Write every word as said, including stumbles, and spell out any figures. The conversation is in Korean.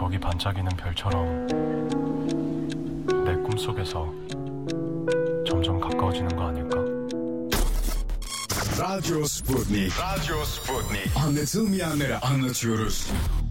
저기 반짝이는 별처럼 내 꿈속에서 점점 가까워지는 거 아닐까? Radio Sputnik. Radio Sputnik. Anlatılmayanları anlatıyoruz.